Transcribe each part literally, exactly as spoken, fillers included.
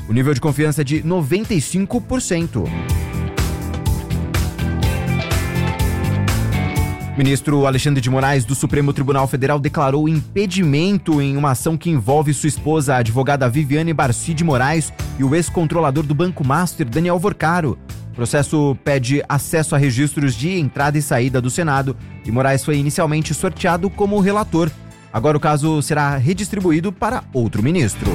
O nível de confiança é de noventa e cinco por cento. O ministro Alexandre de Moraes, do Supremo Tribunal Federal, declarou impedimento em uma ação que envolve sua esposa, a advogada Viviane Barcy de Moraes, e o ex-controlador do Banco Master, Daniel Vorcaro. O processo pede acesso a registros de entrada e saída do Senado e Moraes foi inicialmente sorteado como relator. Agora o caso será redistribuído para outro ministro.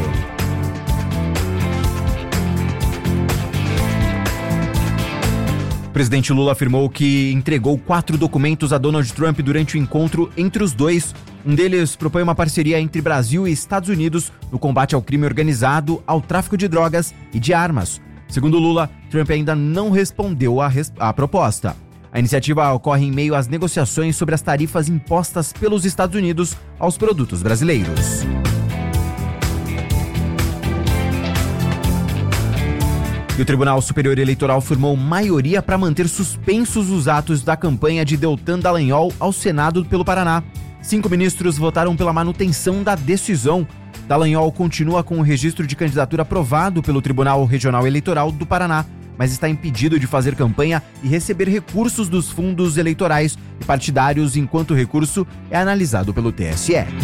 O presidente Lula afirmou que entregou quatro documentos a Donald Trump durante o encontro entre os dois. Um deles propõe uma parceria entre Brasil e Estados Unidos no combate ao crime organizado, ao tráfico de drogas e de armas. Segundo Lula, Trump ainda não respondeu à, res... à proposta. A iniciativa ocorre em meio às negociações sobre as tarifas impostas pelos Estados Unidos aos produtos brasileiros. E o Tribunal Superior Eleitoral formou maioria para manter suspensos os atos da campanha de Deltan Dallagnol ao Senado pelo Paraná. Cinco ministros votaram pela manutenção da decisão. Dallagnol continua com o registro de candidatura aprovado pelo Tribunal Regional Eleitoral do Paraná, mas está impedido de fazer campanha e receber recursos dos fundos eleitorais e partidários enquanto o recurso é analisado pelo T S E.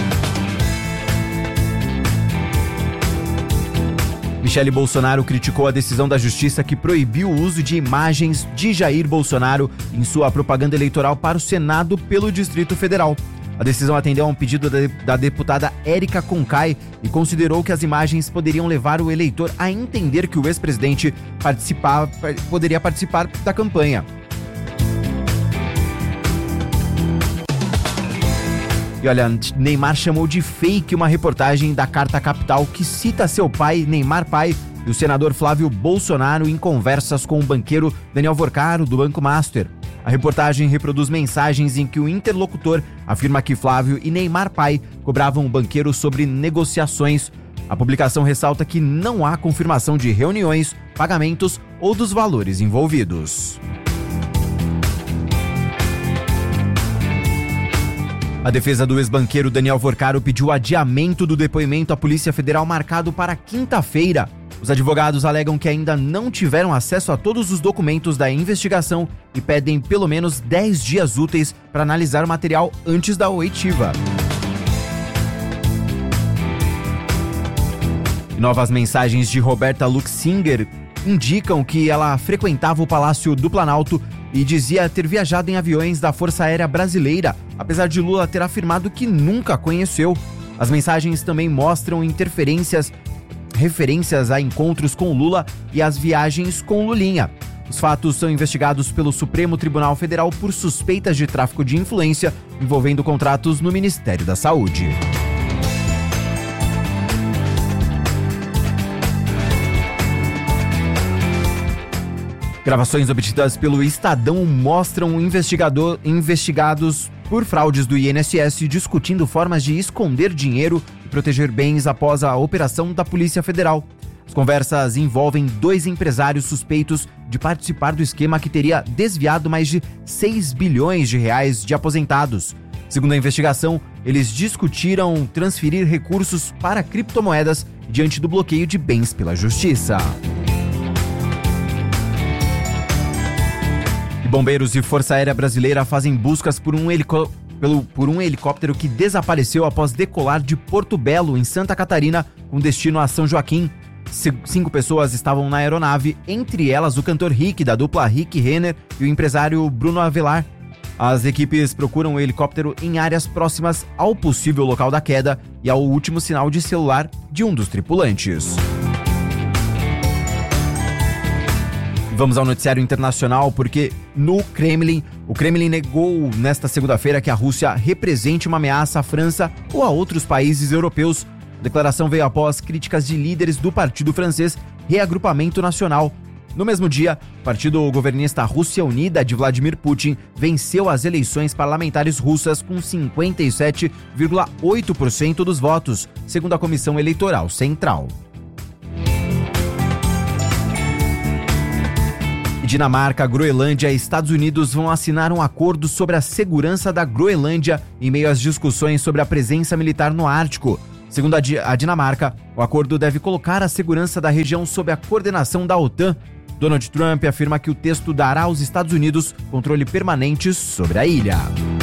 Michele Bolsonaro criticou a decisão da Justiça que proibiu o uso de imagens de Jair Bolsonaro em sua propaganda eleitoral para o Senado pelo Distrito Federal. A decisão atendeu a um pedido da, da deputada Érica Concai e considerou que as imagens poderiam levar o eleitor a entender que o ex-presidente participar, poderia participar da campanha. E olha, Neymar chamou de fake uma reportagem da Carta Capital que cita seu pai, Neymar pai, e o senador Flávio Bolsonaro em conversas com o banqueiro Daniel Vorcaro, do Banco Master. A reportagem reproduz mensagens em que o interlocutor afirma que Flávio e Neymar pai cobravam o banqueiro sobre negociações. A publicação ressalta que não há confirmação de reuniões, pagamentos ou dos valores envolvidos. A defesa do ex-banqueiro Daniel Vorcaro pediu adiamento do depoimento à Polícia Federal marcado para quinta-feira. Os advogados alegam que ainda não tiveram acesso a todos os documentos da investigação e pedem pelo menos dez dias úteis para analisar o material antes da oitiva. E novas mensagens de Roberta Luxinger indicam que ela frequentava o Palácio do Planalto e dizia ter viajado em aviões da Força Aérea Brasileira, apesar de Lula ter afirmado que nunca a conheceu. As mensagens também mostram interferências, referências a encontros com Lula e as viagens com Lulinha. Os fatos são investigados pelo Supremo Tribunal Federal por suspeitas de tráfico de influência envolvendo contratos no Ministério da Saúde. Gravações obtidas pelo Estadão mostram investigador, investigados por fraudes do I N S S discutindo formas de esconder dinheiro e proteger bens após a operação da Polícia Federal. As conversas envolvem dois empresários suspeitos de participar do esquema que teria desviado mais de seis bilhões de reais de aposentados. Segundo a investigação, eles discutiram transferir recursos para criptomoedas diante do bloqueio de bens pela Justiça. E bombeiros e Força Aérea Brasileira fazem buscas por um, helico... Pelo... por um helicóptero que desapareceu após decolar de Porto Belo, em Santa Catarina, com destino a São Joaquim. Cinco pessoas estavam na aeronave, entre elas o cantor Rick, da dupla Rick Renner, e o empresário Bruno Avelar. As equipes procuram o helicóptero em áreas próximas ao possível local da queda e ao último sinal de celular de um dos tripulantes. Vamos ao noticiário internacional, porque no Kremlin, o Kremlin negou nesta segunda-feira que a Rússia represente uma ameaça à França ou a outros países europeus. A declaração veio após críticas de líderes do partido francês Reagrupamento Nacional. No mesmo dia, o partido governista Rússia Unida de Vladimir Putin venceu as eleições parlamentares russas com cinquenta e sete vírgula oito por cento dos votos, segundo a Comissão Eleitoral Central. Dinamarca, Groenlândia e Estados Unidos vão assinar um acordo sobre a segurança da Groenlândia em meio às discussões sobre a presença militar no Ártico. Segundo a Dinamarca, o acordo deve colocar a segurança da região sob a coordenação da OTAN. Donald Trump afirma que o texto dará aos Estados Unidos controle permanente sobre a ilha.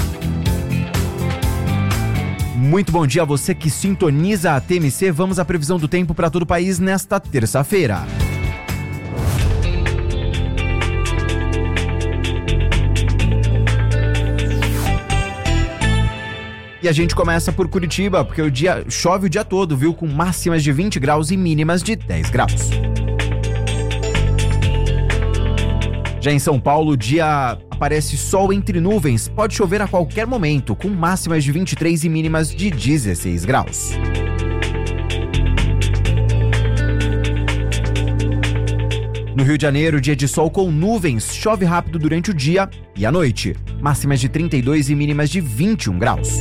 Muito bom dia a você que sintoniza a T M C. Vamos à previsão do tempo para todo o país nesta terça-feira. E a gente começa por Curitiba, porque o dia chove o dia todo, viu? Com máximas de vinte graus e mínimas de dez graus. Já em São Paulo, o dia aparece sol entre nuvens. Pode chover a qualquer momento, com máximas de vinte e três e mínimas de dezesseis graus. No Rio de Janeiro, dia de sol com nuvens, chove rápido durante o dia e a noite. Máximas de trinta e dois e mínimas de vinte e um graus.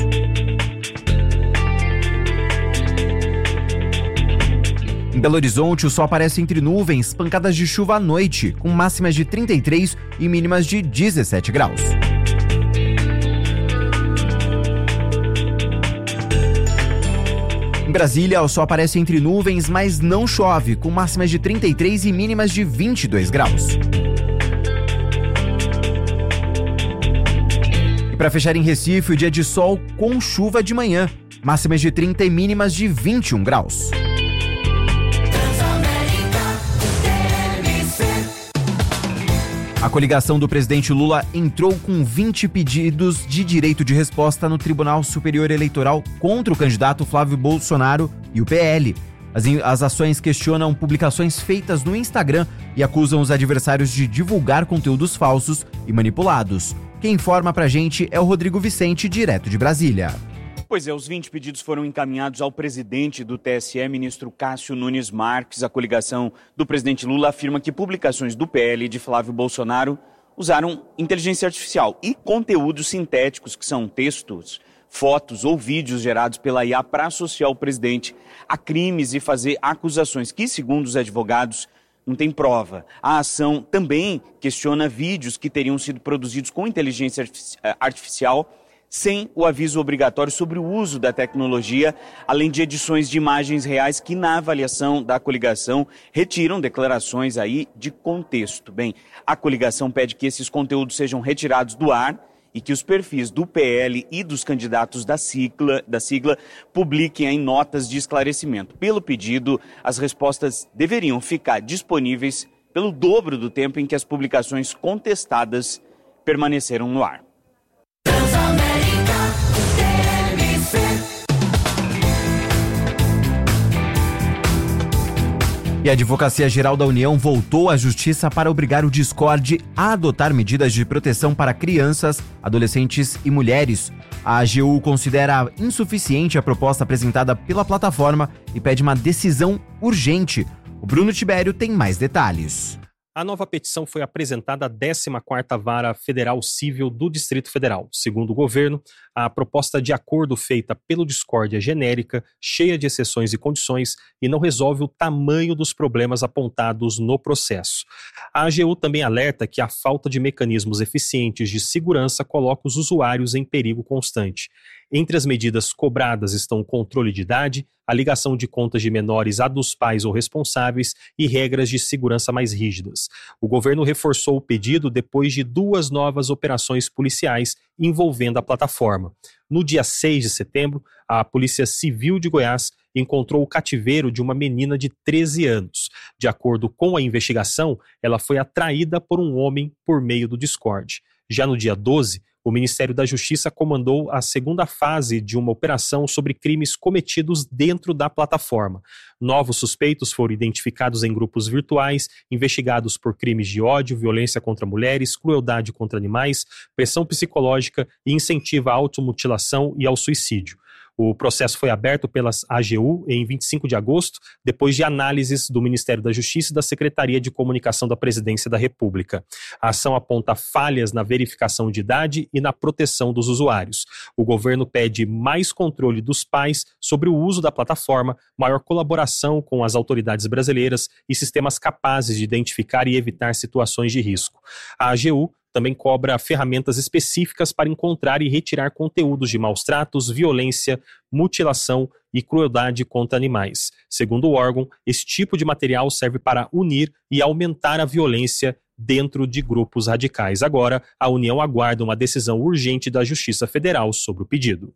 Em Belo Horizonte, o sol aparece entre nuvens, pancadas de chuva à noite, com máximas de trinta e três e mínimas de dezessete graus. Em Brasília, o sol aparece entre nuvens, mas não chove, com máximas de trinta e três e mínimas de vinte e dois graus. E para fechar em Recife, o dia de sol com chuva de manhã, máximas de trinta e mínimas de vinte e um graus. A coligação do presidente Lula entrou com vinte pedidos de direito de resposta no Tribunal Superior Eleitoral contra o candidato Flávio Bolsonaro e o P L. As, as ações questionam publicações feitas no Instagram e acusam os adversários de divulgar conteúdos falsos e manipulados. Quem informa pra gente é o Rodrigo Vicente, direto de Brasília. Pois é, os vinte pedidos foram encaminhados ao presidente do T S E, ministro Cássio Nunes Marques. A coligação do presidente Lula afirma que publicações do P L e de Flávio Bolsonaro usaram inteligência artificial e conteúdos sintéticos, que são textos, fotos ou vídeos gerados pela I A para associar o presidente a crimes e fazer acusações que, segundo os advogados, não tem prova. A ação também questiona vídeos que teriam sido produzidos com inteligência artificial sem o aviso obrigatório sobre o uso da tecnologia, além de edições de imagens reais que, na avaliação da coligação, retiram declarações aí de contexto. Bem, a coligação pede que esses conteúdos sejam retirados do ar e que os perfis do P L e dos candidatos da sigla, da sigla publiquem aí notas de esclarecimento. Pelo pedido, as respostas deveriam ficar disponíveis pelo dobro do tempo em que as publicações contestadas permaneceram no ar. E a Advocacia Geral da União voltou à Justiça para obrigar o Discord a adotar medidas de proteção para crianças, adolescentes e mulheres. A A G U considera insuficiente a proposta apresentada pela plataforma e pede uma decisão urgente. O Bruno Tibério tem mais detalhes. A nova petição foi apresentada à décima quarta Vara Federal Civil do Distrito Federal. Segundo o governo, a proposta de acordo feita pelo Discord é genérica, cheia de exceções e condições e não resolve o tamanho dos problemas apontados no processo. A A G U também alerta que a falta de mecanismos eficientes de segurança coloca os usuários em perigo constante. Entre as medidas cobradas estão o controle de idade, a ligação de contas de menores a dos pais ou responsáveis e regras de segurança mais rígidas. O governo reforçou o pedido depois de duas novas operações policiais envolvendo a plataforma. No dia seis de setembro, a Polícia Civil de Goiás encontrou o cativeiro de uma menina de treze anos. De acordo com a investigação, ela foi atraída por um homem por meio do Discord. Já no dia doze, o Ministério da Justiça comandou a segunda fase de uma operação sobre crimes cometidos dentro da plataforma. Novos suspeitos foram identificados em grupos virtuais, investigados por crimes de ódio, violência contra mulheres, crueldade contra animais, pressão psicológica e incentivo à automutilação e ao suicídio. O processo foi aberto pela A G U em vinte e cinco de agosto, depois de análises do Ministério da Justiça e da Secretaria de Comunicação da Presidência da República. A ação aponta falhas na verificação de idade e na proteção dos usuários. O governo pede mais controle dos pais sobre o uso da plataforma, maior colaboração com as autoridades brasileiras e sistemas capazes de identificar e evitar situações de risco. A A G U também cobra ferramentas específicas para encontrar e retirar conteúdos de maus tratos, violência, mutilação e crueldade contra animais. Segundo o órgão, esse tipo de material serve para unir e aumentar a violência dentro de grupos radicais. Agora, a União aguarda uma decisão urgente da Justiça Federal sobre o pedido.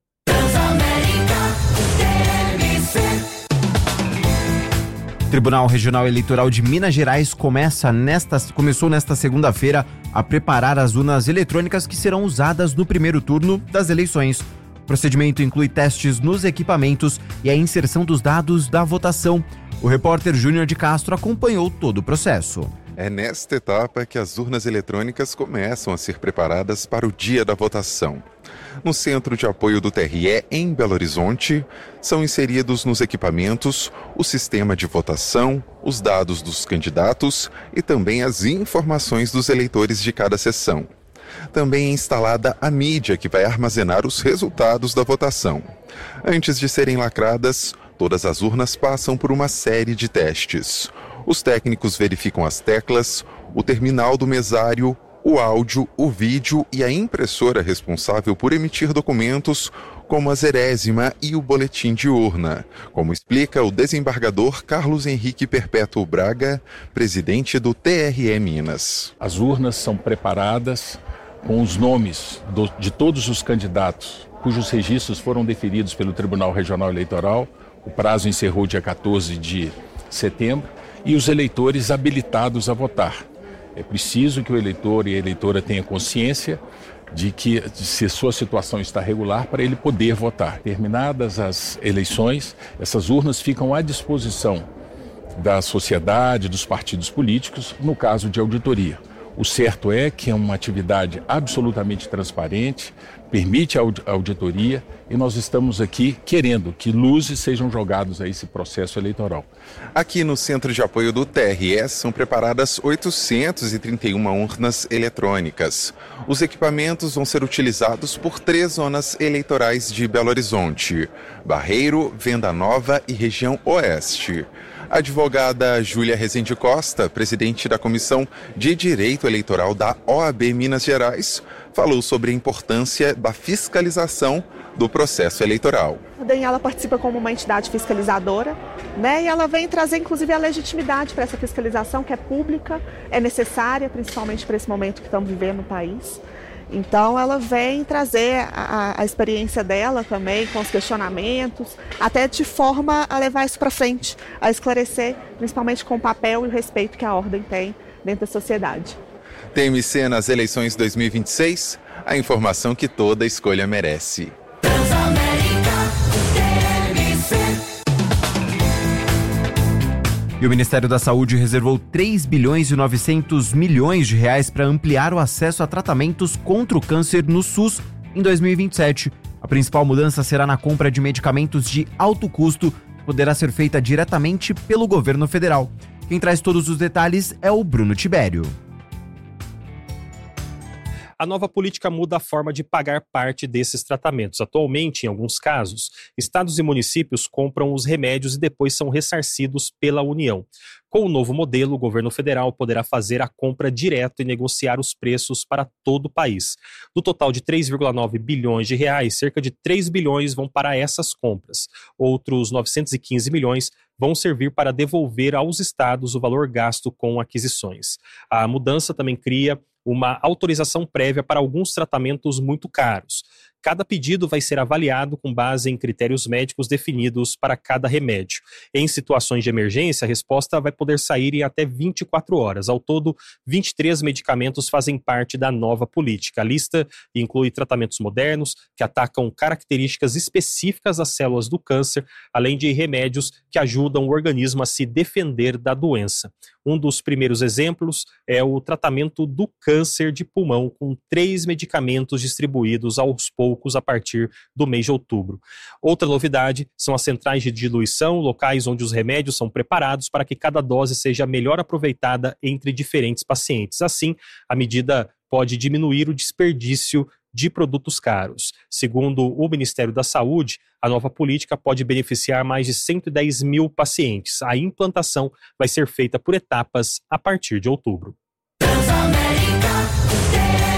O Tribunal Regional Eleitoral de Minas Gerais começa nesta, começou nesta segunda-feira a preparar as urnas eletrônicas que serão usadas no primeiro turno das eleições. O procedimento inclui testes nos equipamentos e a inserção dos dados da votação. O repórter Júnior de Castro acompanhou todo o processo. É nesta etapa que as urnas eletrônicas começam a ser preparadas para o dia da votação. No Centro de Apoio do T R E, em Belo Horizonte, são inseridos nos equipamentos o sistema de votação, os dados dos candidatos e também as informações dos eleitores de cada sessão. Também é instalada a mídia que vai armazenar os resultados da votação. Antes de serem lacradas, todas as urnas passam por uma série de testes. Os técnicos verificam as teclas, o terminal do mesário, o áudio, o vídeo e a impressora responsável por emitir documentos, como a zerésima e o boletim de urna, como explica o desembargador Carlos Henrique Perpétuo Braga, presidente do T R E Minas. As urnas são preparadas com os nomes do, de todos os candidatos, cujos registros foram deferidos pelo Tribunal Regional Eleitoral. O prazo encerrou dia quatorze de setembro, e os eleitores habilitados a votar. É preciso que o eleitor e a eleitora tenham consciência de que se sua situação está regular para ele poder votar. Terminadas as eleições, essas urnas ficam à disposição da sociedade, dos partidos políticos, no caso de auditoria. O certo é que é uma atividade absolutamente transparente, permite a auditoria e nós estamos aqui querendo que luzes sejam jogados a esse processo eleitoral. Aqui no Centro de Apoio do T R E são preparadas oitocentas e trinta e uma urnas eletrônicas. Os equipamentos vão ser utilizados por três zonas eleitorais de Belo Horizonte: Barreiro, Venda Nova e região Oeste. A advogada Júlia Rezende Costa, presidente da Comissão de Direito Eleitoral da O A B Minas Gerais, falou sobre a importância da fiscalização do processo eleitoral. A ordem, ela participa como uma entidade fiscalizadora, né? E ela vem trazer inclusive a legitimidade para essa fiscalização, que é pública, é necessária, principalmente para esse momento que estamos vivendo no país. Então ela vem trazer a, a experiência dela também, com os questionamentos, até de forma a levar isso para frente, a esclarecer, principalmente com o papel e o respeito que a ordem tem dentro da sociedade. T M C nas eleições dois mil e vinte e seis, a informação que toda escolha merece. E o Ministério da Saúde reservou três bilhões e novecentos milhões de reais para ampliar o acesso a tratamentos contra o câncer no SUS em dois mil e vinte e sete. A principal mudança será na compra de medicamentos de alto custo, que poderá ser feita diretamente pelo governo federal. Quem traz todos os detalhes é o Bruno Tibério. A nova política muda a forma de pagar parte desses tratamentos. Atualmente, em alguns casos, estados e municípios compram os remédios e depois são ressarcidos pela União. Com o novo modelo, o governo federal poderá fazer a compra direto e negociar os preços para todo o país. Do total de três vírgula nove bilhões de reais, cerca de três bilhões vão para essas compras. Outros novecentos e quinze milhões vão servir para devolver aos estados o valor gasto com aquisições. A mudança também cria uma autorização prévia para alguns tratamentos muito caros. Cada pedido vai ser avaliado com base em critérios médicos definidos para cada remédio. Em situações de emergência, a resposta vai poder sair em até vinte e quatro horas. Ao todo, vinte e três medicamentos fazem parte da nova política. A lista inclui tratamentos modernos que atacam características específicas das células do câncer, além de remédios que ajudam o organismo a se defender da doença. Um dos primeiros exemplos é o tratamento do câncer de pulmão, com três medicamentos distribuídos aos poucos a partir do mês de outubro. Outra novidade são as centrais de diluição, locais onde os remédios são preparados para que cada dose seja melhor aproveitada entre diferentes pacientes. Assim, a medida pode diminuir o desperdício de produtos caros. Segundo o Ministério da Saúde, a nova política pode beneficiar mais de cento e dez mil pacientes. A implantação vai ser feita por etapas a partir de outubro. Transamérica.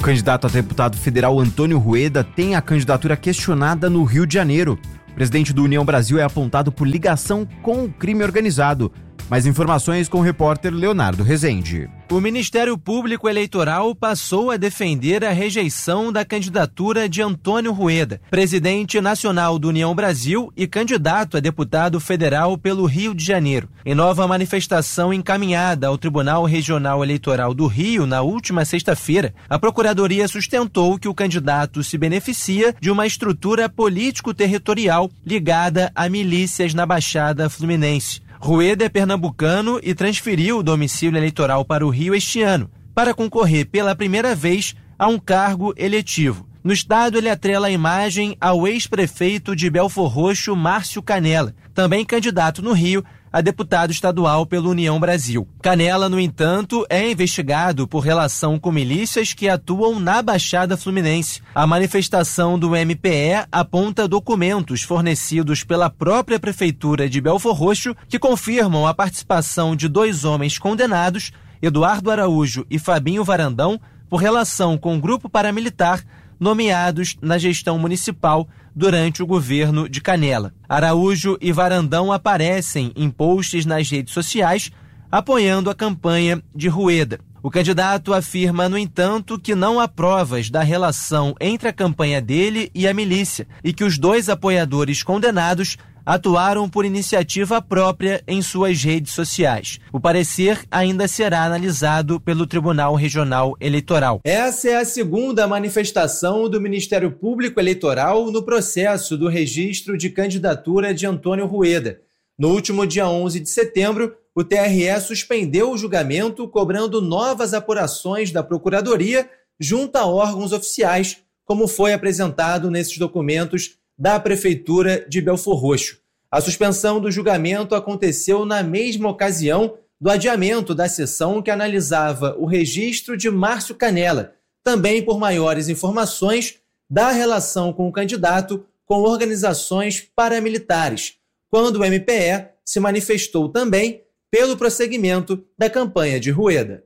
candidato a deputado federal Antônio Rueda tem a candidatura questionada no Rio de Janeiro. O presidente do União Brasil é apontado por ligação com o crime organizado. Mais informações com o repórter Leonardo Rezende. O Ministério Público Eleitoral passou a defender a rejeição da candidatura de Antônio Rueda, presidente nacional do União Brasil e candidato a deputado federal pelo Rio de Janeiro. Em nova manifestação encaminhada ao Tribunal Regional Eleitoral do Rio na última sexta-feira, a Procuradoria sustentou que o candidato se beneficia de uma estrutura político-territorial ligada a milícias na Baixada Fluminense. Rueda é pernambucano e transferiu o domicílio eleitoral para o Rio este ano, para concorrer pela primeira vez a um cargo eletivo. No estado, ele atrela a imagem ao ex-prefeito de Belfor Roxo, Márcio Canela, também candidato no Rio a deputado estadual pela União Brasil. Canela, no entanto, é investigado por relação com milícias que atuam na Baixada Fluminense. A manifestação do M P E aponta documentos fornecidos pela própria Prefeitura de Belfor Roxo que confirmam a participação de dois homens condenados, Eduardo Araújo e Fabinho Varandão, por relação com o grupo paramilitar nomeados na gestão municipal durante o governo de Canela. Araújo e Varandão aparecem em posts nas redes sociais apoiando a campanha de Rueda. O candidato afirma, no entanto, que não há provas da relação entre a campanha dele e a milícia e que os dois apoiadores condenados atuaram por iniciativa própria em suas redes sociais. O parecer ainda será analisado pelo Tribunal Regional Eleitoral. Essa é a segunda manifestação do Ministério Público Eleitoral no processo do registro de candidatura de Antônio Rueda. No último dia onze de setembro, o T R E suspendeu o julgamento, cobrando novas apurações da Procuradoria junto a órgãos oficiais, como foi apresentado nesses documentos da Prefeitura de Belfor Roxo. A suspensão do julgamento aconteceu na mesma ocasião do adiamento da sessão que analisava o registro de Márcio Canela, também por maiores informações da relação com o candidato com organizações paramilitares, quando o M P E se manifestou também pelo prosseguimento da campanha de Rueda.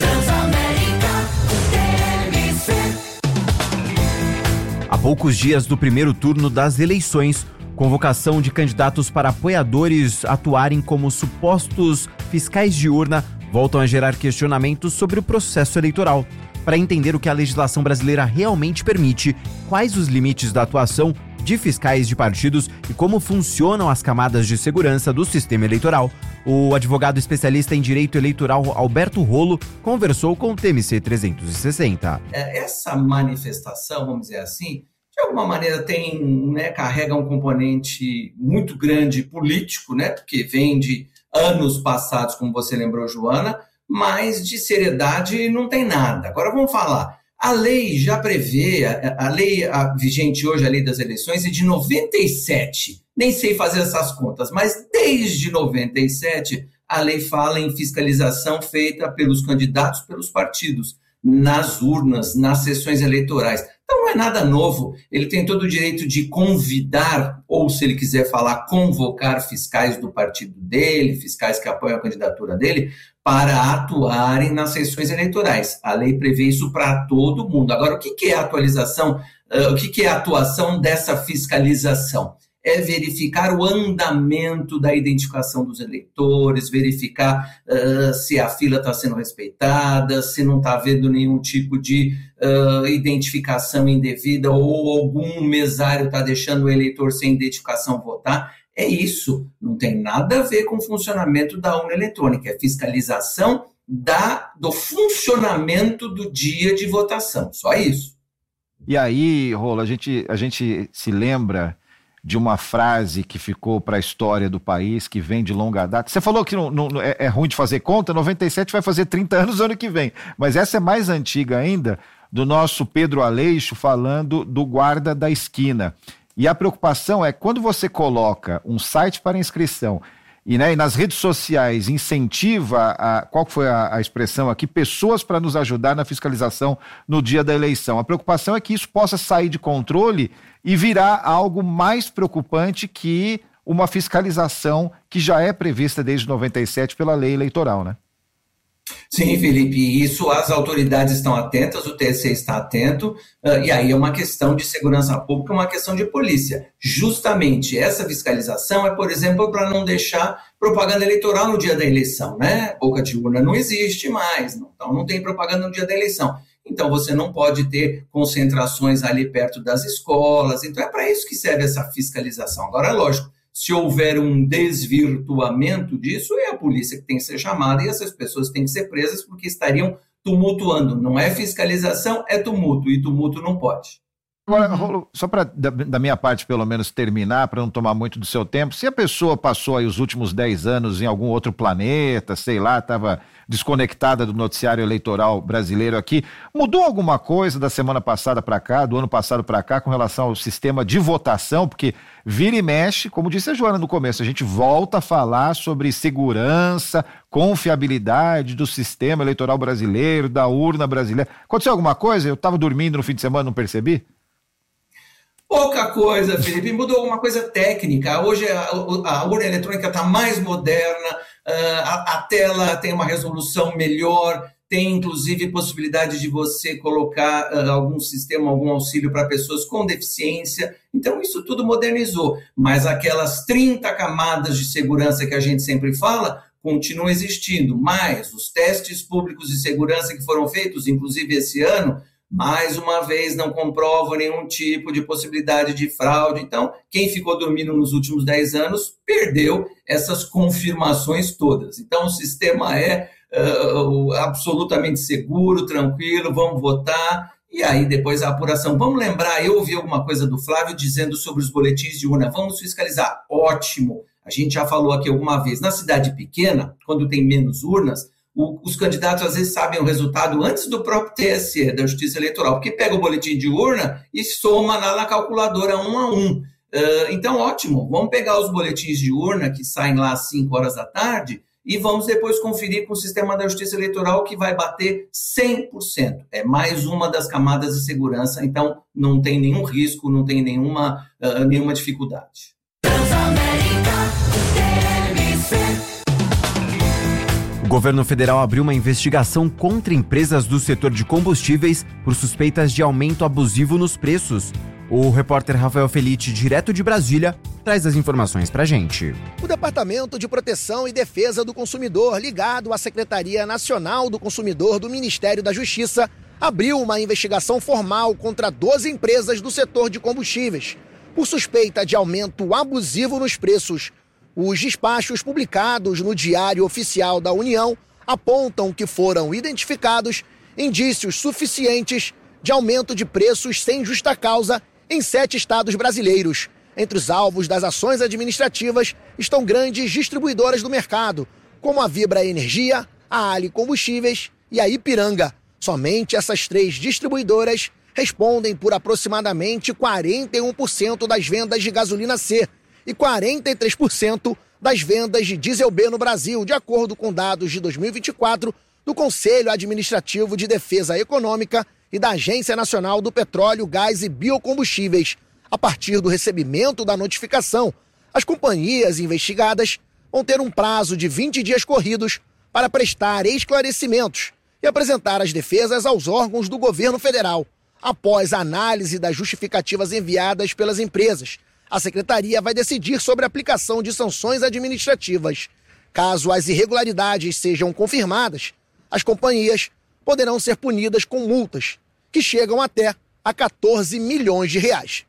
Há poucos dias do primeiro turno das eleições, convocação de candidatos para apoiadores atuarem como supostos fiscais de urna voltam a gerar questionamentos sobre o processo eleitoral. Para entender o que a legislação brasileira realmente permite, quais os limites da atuação de fiscais de partidos e como funcionam as camadas de segurança do sistema eleitoral, o advogado especialista em direito eleitoral Alberto Rolo conversou com o T M C trezentos e sessenta. Essa manifestação, vamos dizer assim, de alguma maneira tem, né, carrega um componente muito grande político, né, porque vem de anos passados, como você lembrou, Joana, mas de seriedade não tem nada. Agora vamos falar. A lei já prevê, a, a lei a, vigente hoje, a lei das eleições, é de noventa e sete. Nem sei fazer essas contas, mas desde noventa e sete a lei fala em fiscalização feita pelos candidatos, pelos partidos, nas urnas, nas sessões eleitorais. Então não é nada novo, ele tem todo o direito de convidar, ou se ele quiser falar, convocar fiscais do partido dele, fiscais que apoiam a candidatura dele, para atuarem nas sessões eleitorais. A lei prevê isso para todo mundo. Agora, o que é a atualização, uh, o que é a atuação dessa fiscalização? É verificar o andamento da identificação dos eleitores, verificar uh, se a fila está sendo respeitada, se não está havendo nenhum tipo de uh, identificação indevida ou algum mesário está deixando o eleitor sem identificação votar. É isso, não tem nada a ver com o funcionamento da urna eletrônica, é fiscalização da, do funcionamento do dia de votação, só isso. E aí, Rolo, a gente, a gente se lembra de uma frase que ficou para a história do país, que vem de longa data. Você falou que não, não, é, é ruim de fazer conta, noventa e sete vai fazer trinta anos ano que vem, mas essa é mais antiga ainda, do nosso Pedro Aleixo falando do guarda da esquina. E a preocupação é quando você coloca um site para inscrição e, né, e nas redes sociais incentiva, a, qual foi a, a expressão aqui, pessoas para nos ajudar na fiscalização no dia da eleição. A preocupação é que isso possa sair de controle e virar algo mais preocupante que uma fiscalização que já é prevista desde noventa e sete pela lei eleitoral, né? Sim, Felipe, isso as autoridades estão atentas, o T S E está atento, uh, e aí é uma questão de segurança pública, uma questão de polícia. Justamente essa fiscalização é, por exemplo, para não deixar propaganda eleitoral no dia da eleição, né? Boca de urna não existe mais, não, então não tem propaganda no dia da eleição. Então você não pode ter concentrações ali perto das escolas, então é para isso que serve essa fiscalização. Agora, lógico, se houver um desvirtuamento disso, é a polícia que tem que ser chamada e essas pessoas têm que ser presas porque estariam tumultuando. Não é fiscalização, é tumulto, e tumulto não pode. Agora, Rolo, só para da, da minha parte pelo menos terminar, para não tomar muito do seu tempo, se a pessoa passou aí os últimos dez anos em algum outro planeta, sei lá, estava desconectada do noticiário eleitoral brasileiro aqui, mudou alguma coisa da semana passada para cá, do ano passado para cá, com relação ao sistema de votação? Porque vira e mexe, como disse a Joana no começo, a gente volta a falar sobre segurança, confiabilidade do sistema eleitoral brasileiro, da urna brasileira. Aconteceu alguma coisa? Eu estava dormindo no fim de semana, não percebi? Pouca coisa, Felipe, mudou alguma coisa técnica. Hoje a, a urna eletrônica está mais moderna, a, a tela tem uma resolução melhor, tem inclusive possibilidade de você colocar uh, algum sistema, algum auxílio para pessoas com deficiência. Então isso tudo modernizou, mas aquelas trinta camadas de segurança que a gente sempre fala continuam existindo, mas os testes públicos de segurança que foram feitos, inclusive esse ano, mais uma vez não comprovam nenhum tipo de possibilidade de fraude. Então, quem ficou dormindo nos últimos dez anos perdeu essas confirmações todas. Então, o sistema é uh, absolutamente seguro, tranquilo, vamos votar, e aí depois a apuração. Vamos lembrar, eu ouvi alguma coisa do Flávio dizendo sobre os boletins de urna, vamos fiscalizar. Ótimo, a gente já falou aqui alguma vez, na cidade pequena, quando tem menos urnas, O, os candidatos às vezes sabem o resultado antes do próprio T S E, da Justiça Eleitoral, porque pega o boletim de urna e soma lá na calculadora um a um. Uh, então, ótimo, vamos pegar os boletins de urna que saem lá às cinco horas da tarde e vamos depois conferir com o sistema da Justiça Eleitoral que vai bater cem por cento. É mais uma das camadas de segurança, então não tem nenhum risco, não tem nenhuma, uh, nenhuma dificuldade. O governo federal abriu uma investigação contra empresas do setor de combustíveis por suspeitas de aumento abusivo nos preços. O repórter Rafael Felite, direto de Brasília, traz as informações pra gente. O Departamento de Proteção e Defesa do Consumidor, ligado à Secretaria Nacional do Consumidor do Ministério da Justiça, abriu uma investigação formal contra doze empresas do setor de combustíveis, por suspeita de aumento abusivo nos preços. Os despachos publicados no Diário Oficial da União apontam que foram identificados indícios suficientes de aumento de preços sem justa causa em sete estados brasileiros. Entre os alvos das ações administrativas estão grandes distribuidoras do mercado, como a Vibra Energia, a Ali Combustíveis e a Ipiranga. Somente essas três distribuidoras respondem por aproximadamente quarenta e um por cento das vendas de gasolina C e quarenta e três por cento das vendas de diesel B no Brasil, de acordo com dados de dois mil e vinte e quatro do Conselho Administrativo de Defesa Econômica e da Agência Nacional do Petróleo, Gás e Biocombustíveis. A partir do recebimento da notificação, as companhias investigadas vão ter um prazo de vinte dias corridos para prestar esclarecimentos e apresentar as defesas aos órgãos do governo federal. Após a análise das justificativas enviadas pelas empresas, a Secretaria vai decidir sobre a aplicação de sanções administrativas. Caso as irregularidades sejam confirmadas, as companhias poderão ser punidas com multas, que chegam até a quatorze milhões de reais.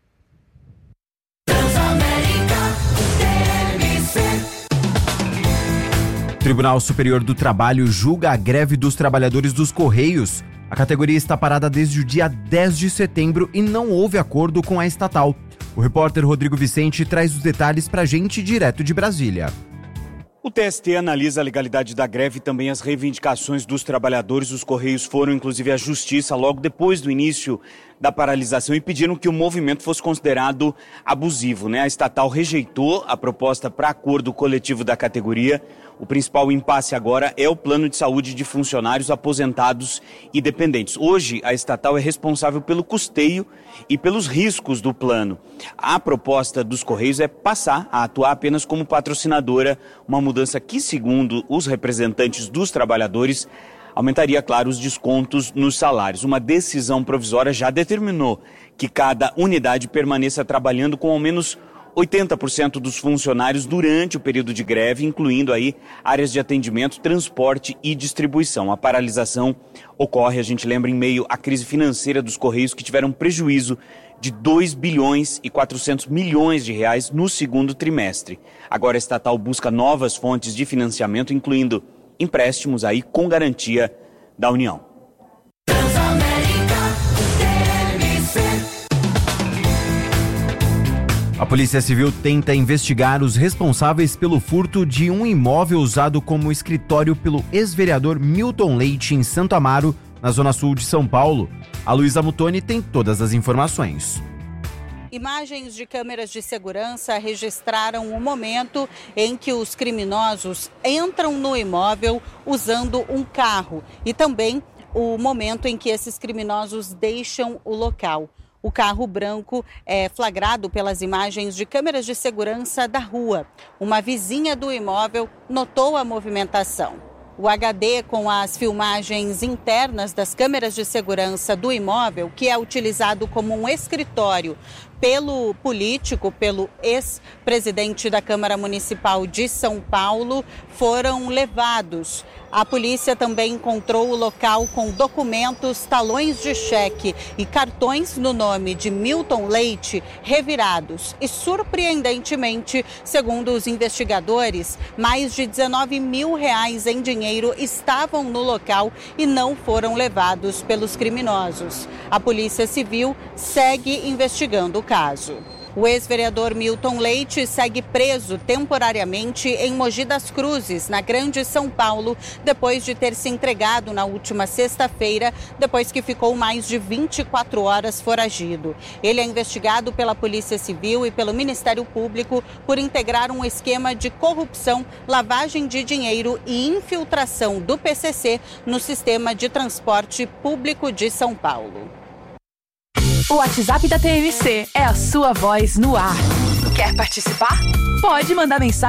O Tribunal Superior do Trabalho julga a greve dos trabalhadores dos Correios. A categoria está parada desde o dia dez de setembro e não houve acordo com a estatal. O repórter Rodrigo Vicente traz os detalhes pra gente direto de Brasília. O T S T analisa a legalidade da greve e também as reivindicações dos trabalhadores. Os Correios foram, inclusive, à Justiça logo depois do início da paralisação e pediram que o movimento fosse considerado abusivo, né? A estatal rejeitou a proposta para acordo coletivo da categoria. O principal impasse agora é o plano de saúde de funcionários aposentados e dependentes. Hoje, a estatal é responsável pelo custeio e pelos riscos do plano. A proposta dos Correios é passar a atuar apenas como patrocinadora, uma mudança mudança que, segundo os representantes dos trabalhadores, aumentaria, claro, os descontos nos salários. Uma decisão provisória já determinou que cada unidade permaneça trabalhando com ao menos oitenta por cento dos funcionários durante o período de greve, incluindo aí áreas de atendimento, transporte e distribuição. A paralisação ocorre, a gente lembra, em meio à crise financeira dos Correios, que tiveram prejuízo de dois bilhões e quatrocentos milhões de reais no segundo trimestre. Agora a estatal busca novas fontes de financiamento, incluindo empréstimos aí com garantia da União. A Polícia Civil tenta investigar os responsáveis pelo furto de um imóvel usado como escritório pelo ex-vereador Milton Leite em Santo Amaro, na zona sul de São Paulo. A Luísa Mutoni tem todas as informações. Imagens de câmeras de segurança registraram o momento em que os criminosos entram no imóvel usando um carro e também o momento em que esses criminosos deixam o local. O carro branco é flagrado pelas imagens de câmeras de segurança da rua. Uma vizinha do imóvel notou a movimentação. O H D com as filmagens internas das câmeras de segurança do imóvel, que é utilizado como um escritório pelo político, pelo ex-presidente da Câmara Municipal de São Paulo, foram levados. A polícia também encontrou o local com documentos, talões de cheque e cartões no nome de Milton Leite revirados. E, surpreendentemente, segundo os investigadores, mais de dezenove mil reais em dinheiro estavam no local e não foram levados pelos criminosos. A Polícia Civil segue investigando o caso. O ex-vereador Milton Leite segue preso temporariamente em Mogi das Cruzes, na Grande São Paulo, depois de ter se entregado na última sexta-feira, depois que ficou mais de vinte e quatro horas foragido. Ele é investigado pela Polícia Civil e pelo Ministério Público por integrar um esquema de corrupção, lavagem de dinheiro e infiltração do P C C no sistema de transporte público de São Paulo. O WhatsApp da T M C é a sua voz no ar. Quer participar? Pode mandar mensagem